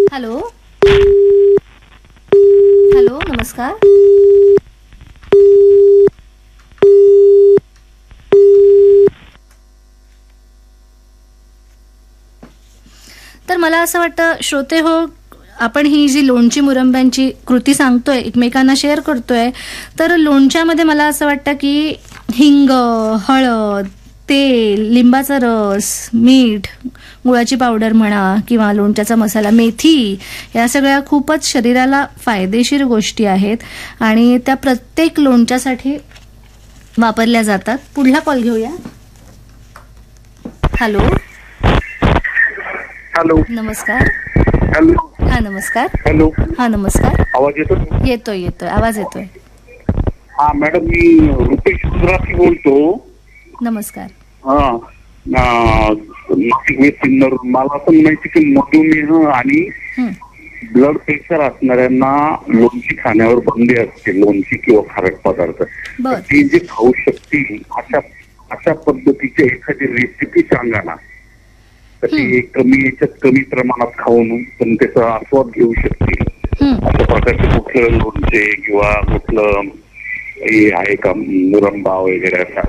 Hello hello, नमस्कार. तर मला असं वाटतं श्रोते हो, आपण ही जी लोणची मुरंब्यांची कृती सांगतोय, एकमेकांना शेअर करतोय, तर लोणच्यामध्ये मला असं वाटतं की हिंग, हळद, तेल, लिंबाचा रस, मीठ, गुळाची पावडर म्हणा किंवा लोणच्याचा मसाला, मेथी, या सगळ्या खूपच शरीराला फायदेशीर गोष्टी आहेत आणि त्या प्रत्येक लोणच्यासाठी वापरल्या जातात. पुढला कॉल घेऊया. हॅलो हॅलो, नमस्कार. हॅलो. हा नमस्कार. हॅलो, हा नमस्कार. आवाज येतो? येतोय येतोय, आवाज येतोय. हा मॅडम, मी रुपेश गुजराती बोलतो. नमस्कार. हा, नाशिक वेस्ट सिन्नर. मला पण माहिती की मधुमेह आणि ब्लड प्रेशर असणाऱ्यांना लोणची खाण्यावर बंदी असते, लोणची किंवा खारट पदार्थ. तर बर. ती जे खाऊ शकतील अशा पद्धतीची एखादी रेसिपी सांगा ना, तर ते कमी प्रमाणात खाऊन पण त्याचा आस्वाद घेऊ शकतील अशा प्रकारचे कुठलं लोणचे किंवा कुठलं हे आहे का, मुरंबा वगैरे असा.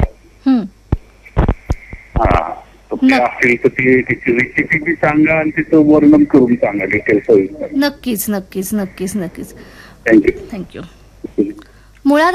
हा, ते असेल तर त्याची रेसिपी बी सांगा आणि त्याचं वर्णन करून सांगा, डिटेल सहित. नक्कीच नक्कीच नक्कीच नक्कीच. थँक्यू. थँक्यू. मुळात